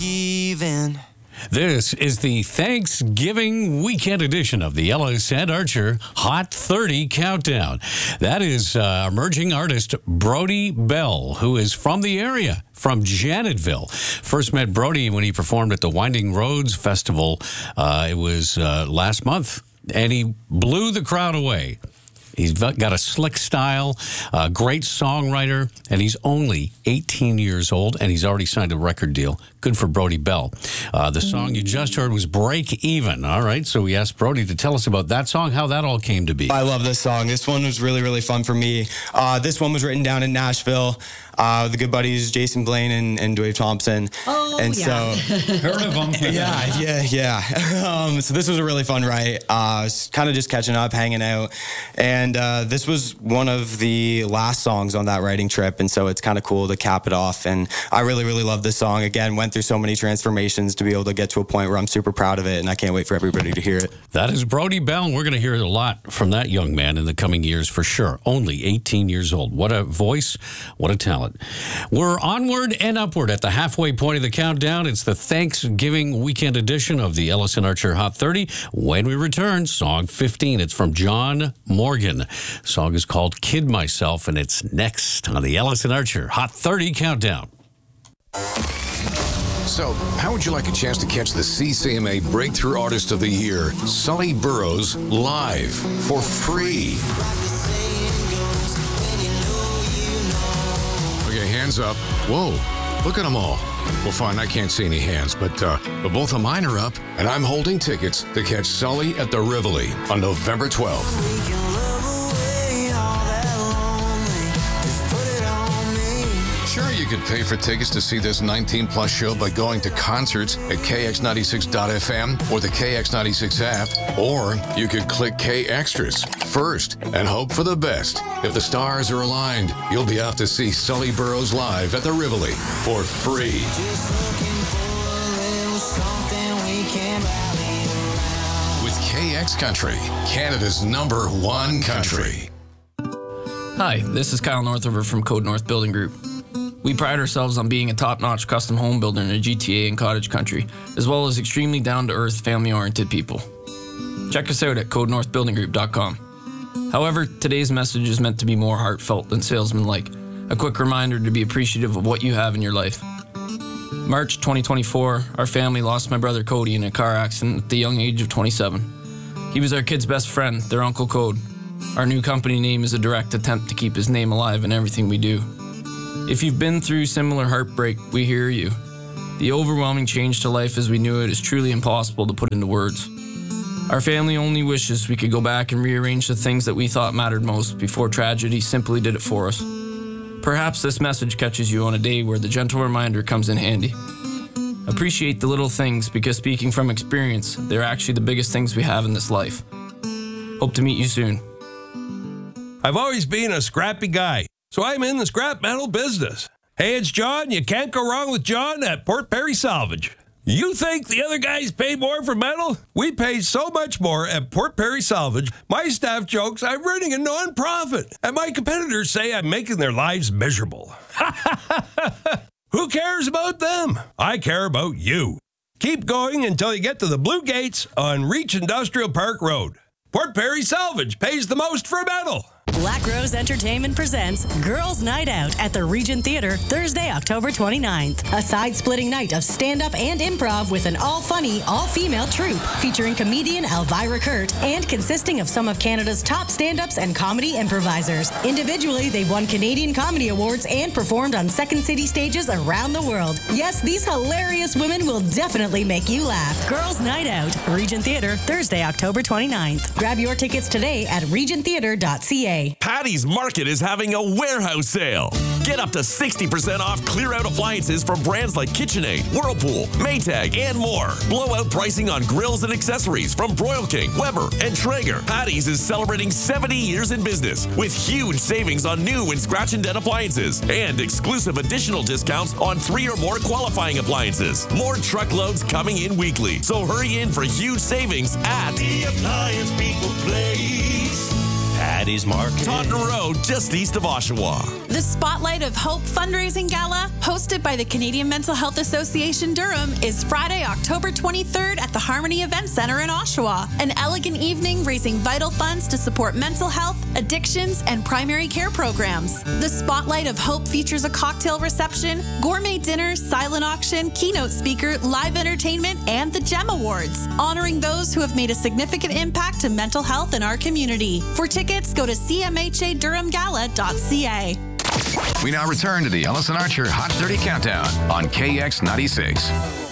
even. This is the Thanksgiving weekend edition of the Ellis and Archer Hot 30 Countdown. That is emerging artist Brody Bell, who is from the area, from Janetville. First met Brody when he performed at the Winding Roads Festival. It was last month, and he blew the crowd away. He's got a slick style, great songwriter, and he's only 18 years old, and he's already signed a record deal. Good for Brody Bell. The song you just heard was Break Even. All right, so we asked Brody to tell us about that song, how that all came to be. I love this song. This one was really, really fun for me. This one was written down in Nashville. The good buddies, Jason Blaine and Dwayne Thompson. Oh, and yeah. So, heard of them. yeah. So this was a really fun write. Kind of just catching up, hanging out. And this was one of the last songs on that writing trip. And so it's kind of cool to cap it off. And I really, really love this song. Again, went through so many transformations to be able to get to a point where I'm super proud of it. And I can't wait for everybody to hear it. That is Brody Bell. We're going to hear a lot from that young man in the coming years for sure. Only 18 years old. What a voice. What a talent. We're onward and upward at the halfway point of the countdown. It's the Thanksgiving weekend edition of the Ellis and Archer Hot 30. When we return, song 15. It's from John Morgan. The song is called Kid Myself, and it's next on the Ellis and Archer Hot 30 Countdown. So, how would you like a chance to catch the CCMA Breakthrough Artist of the Year, Sully Burrows, live for free? Okay, hands up. Whoa, look at them all. Well, fine, I can't see any hands, but both of mine are up, and I'm holding tickets to catch Sully at the Rivoli on November 12th. Sure, you could pay for tickets to see this 19-plus show by going to concerts at KX96.FM or the KX96 app, or you could click K Extras first and hope for the best. If the stars are aligned, you'll be off to see Sully Burrows live at the Rivoli for free. With KX Country, Canada's #1 country. Hi, this is Kyle Northover from Code North Building Group. We pride ourselves on being a top-notch custom home builder in the GTA and cottage country, as well as extremely down-to-earth, family-oriented people. Check us out at CodeNorthBuildingGroup.com. However, today's message is meant to be more heartfelt than salesman-like, a quick reminder to be appreciative of what you have in your life. March 2024, our family lost my brother Cody in a car accident at the young age of 27. He was our kid's best friend, their Uncle Code. Our new company name is a direct attempt to keep his name alive in everything we do. If you've been through similar heartbreak, we hear you. The overwhelming change to life as we knew it is truly impossible to put into words. Our family only wishes we could go back and rearrange the things that we thought mattered most before tragedy simply did it for us. Perhaps this message catches you on a day where the gentle reminder comes in handy. Appreciate the little things because, speaking from experience, they're actually the biggest things we have in this life. Hope to meet you soon. I've always been a scrappy guy, so I'm in the scrap metal business. Hey, it's John. You can't go wrong with John at Port Perry Salvage. You think the other guys pay more for metal? We pay so much more at Port Perry Salvage. My staff jokes I'm running a non-profit, and my competitors say I'm making their lives miserable. Who cares about them? I care about you. Keep going until you get to the Blue Gates on Reach Industrial Park Road. Port Perry Salvage pays the most for metal. Black Rose Entertainment presents Girls Night Out at the Regent Theatre Thursday, October 29th. A side-splitting night of stand-up and improv with an all-funny, all-female troupe featuring comedian Elvira Kurt and consisting of some of Canada's top stand-ups and comedy improvisers. Individually, they've won Canadian Comedy Awards and performed on Second City stages around the world. Yes, these hilarious women will definitely make you laugh. Girls Night Out, Regent Theatre, Thursday, October 29th. Grab your tickets today at regenttheatre.ca. Patty's Market is having a warehouse sale. Get up to 60% off clear-out appliances from brands like KitchenAid, Whirlpool, Maytag, and more. Blowout pricing on grills and accessories from Broil King, Weber, and Traeger. Patty's is celebrating 70 years in business with huge savings on new and scratch and dent appliances and exclusive additional discounts on 3 or more qualifying appliances. More truckloads coming in weekly, so hurry in for huge savings at The Appliance People Place. Patty's Market. Taunton Road, just east of Oshawa. The Spotlight of Hope fundraising gala, hosted by the Canadian Mental Health Association Durham, is Friday, October 23rd at the Harmony Event Center in Oshawa. An elegant evening raising vital funds to support mental health, addictions, and primary care programs. The Spotlight of Hope features a cocktail reception, gourmet dinner, silent auction, keynote speaker, live entertainment, and the GEM Awards, honoring those who have made a significant impact to mental health in our community. For tickets, go to cmhadurhamgala.ca. We now return to the Ellison Archer Hot 30 Countdown on KX96.